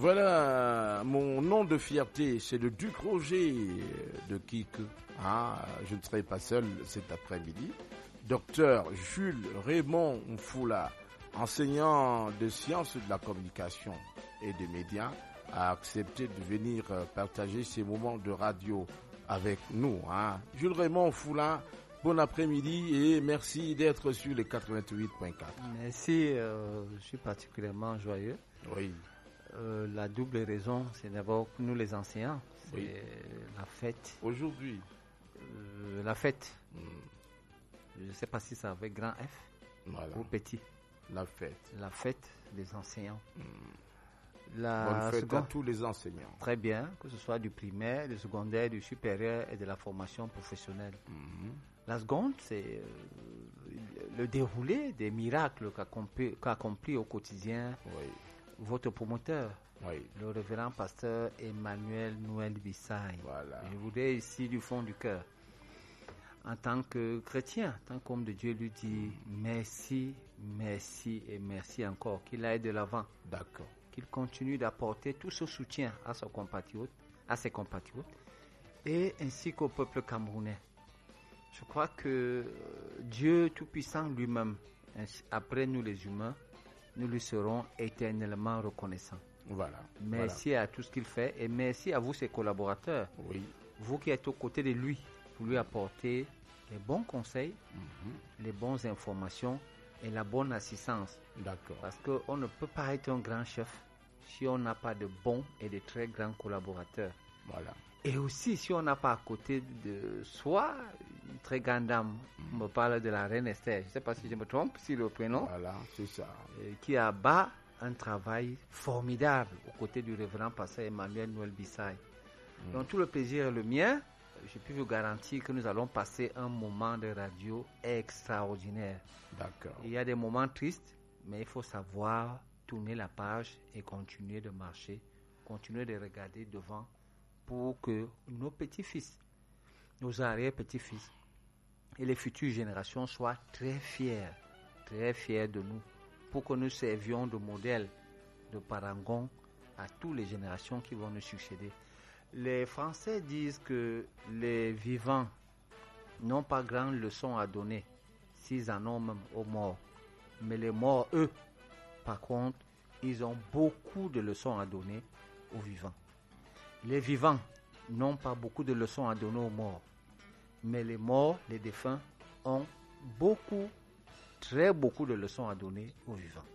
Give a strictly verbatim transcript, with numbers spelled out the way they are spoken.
Voilà, mon nom de fierté, c'est le Duc Roger de Kik. Ah, je ne serai pas seul cet après-midi. Docteur Jules Raymond Mfoula, enseignant de sciences de la communication et des médias, a accepté de venir partager ces moments de radio avec nous. Hein. Jules Raymond Mfoula, bon après-midi et merci d'être sur les quatre-vingt-huit point quatre. Merci, euh, je suis particulièrement joyeux. Oui. Euh, la double raison, c'est d'abord que nous les enseignants, c'est Oui. la fête. Aujourd'hui. Euh, la fête. Hmm. Je ne sais pas si c'est avec grand F Voilà. ou petit. La fête. La fête des enseignants. Hmm. La Bonne fête seconde, à tous les enseignants. très bien, que ce soit du primaire, du secondaire, du supérieur et de la formation professionnelle. Hmm. La seconde, c'est euh, le déroulé des miracles qu'accomplit, qu'accomplit au quotidien Oui. votre promoteur, Oui. le révérend pasteur Emmanuel Noël Bissaï. Voilà. Je voudrais ici du fond du cœur, en tant que chrétien, en tant qu'homme de Dieu, lui dire merci, merci et merci encore, qu'il aille de l'avant, D'accord. qu'il continue d'apporter tout ce soutien à ses compatriotes, à ses compatriotes, et ainsi qu'au peuple camerounais. Je crois que Dieu Tout-Puissant lui-même, après nous les humains, nous lui serons éternellement reconnaissants. Voilà. Merci Voilà. à tout ce qu'il fait et merci à vous, ses collaborateurs, Oui. vous qui êtes aux côtés de lui pour lui apporter les bons conseils, Mhm. les bonnes informations et la bonne assistance. D'accord. Parce qu'on ne peut pas être un grand chef si on n'a pas de bons et de très grands collaborateurs. Voilà. Et aussi si on n'a pas à côté de soi une très grande dame. On me parle de la reine Esther, je ne sais pas si je me trompe, si le prénom, Voilà, c'est ça. euh, qui abat un travail formidable aux côtés du révérend pasteur Emmanuel Noël Bissaï. Mm. Donc tout le plaisir est le mien. Je peux vous garantir que nous allons passer un moment de radio extraordinaire. D'accord. Il y a des moments tristes, mais il faut savoir tourner la page et continuer de marcher, continuer de regarder devant pour que nos petits-fils, nos arrière-petits-fils et les futures générations soient très fiers, très fiers de nous, pour que nous servions de modèle, de parangon à toutes les générations qui vont nous succéder. Les Français disent que les vivants n'ont pas grande leçon à donner, s'ils en ont même aux morts. Mais les morts, eux, par contre, ils ont beaucoup de leçons à donner aux vivants. Les vivants n'ont pas beaucoup de leçons à donner aux morts. Mais les morts, les défunts, ont beaucoup, très beaucoup de leçons à donner aux vivants.